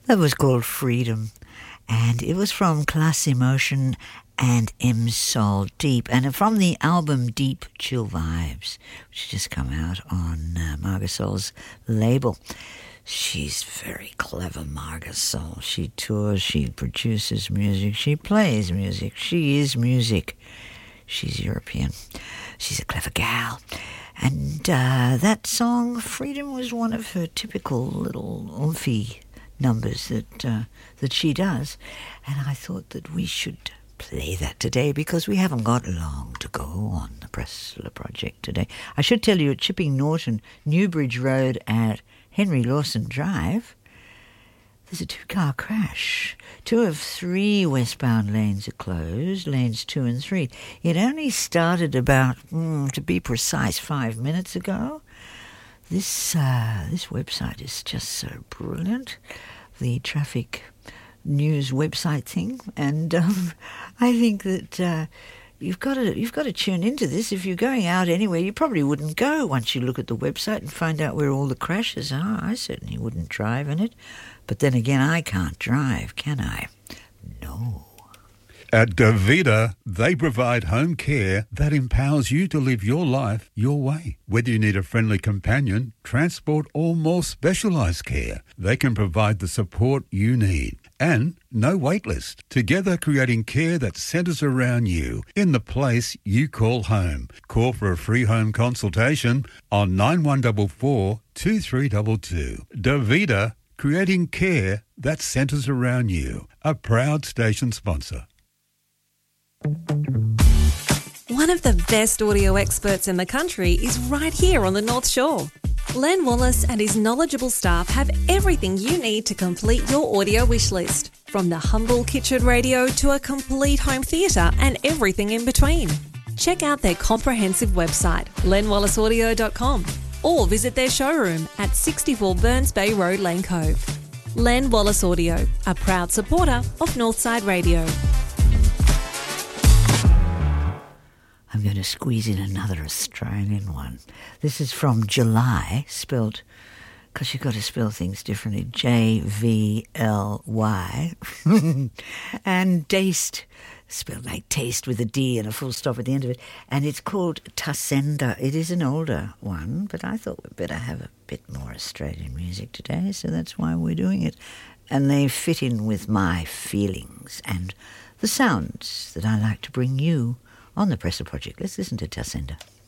That was called Freedom, and it was from Class Emotion and M Soul Deep, and from the album Deep Chill Vibes, which has just come out on Marga Soul's label. She's very clever, Marga Soul. She tours, she produces music, she plays music, she is music. She's European. She's a clever gal. And that song, Freedom, was one of her typical little oomphy numbers that she does. And I thought that we should play that today because we haven't got long to go on the Pressler Project today. I should tell you at Chipping Norton, Newbridge Road at Henry Lawson Drive, there's a two-car crash. 2 of 3 westbound lanes are closed, lanes 2 and 3. It only started about, to be precise, 5 minutes ago. This website is just so brilliant, the traffic news website thing, and I think that you've got to tune into this. If you're going out anywhere, you probably wouldn't go once you look at the website and find out where all the crashes are. I certainly wouldn't drive in it. But then again, I can't drive, can I? No. At Davida, they provide home care that empowers you to live your life your way. Whether you need a friendly companion, transport, or more specialised care, they can provide the support you need. And no wait list. Together creating care that centres around you in the place you call home. Call for a free home consultation on 9144 2322. Davida, creating care that centres around you. A proud station sponsor. One of the best audio experts in the country is right here on the North Shore. Len Wallace and his knowledgeable staff have everything you need to complete your audio wish list, from the humble kitchen radio to a complete home theatre and everything in between. Check out their comprehensive website, lenwallaceaudio.com, or visit their showroom at 64 Burns Bay Road, Lane Cove. Len Wallace Audio, a proud supporter of Northside Radio. I'm going to squeeze in another Australian one. This is from July, spelt, because you've got to spell things differently, Jvly, and Taste, spelled like taste with a D and a full stop at the end of it, and it's called Tasenda. It is an older one, but I thought we'd better have a bit more Australian music today, so that's why we're doing it. And they fit in with my feelings and the sounds that I like to bring you on the Pressler Project. Let's listen to Tasenda.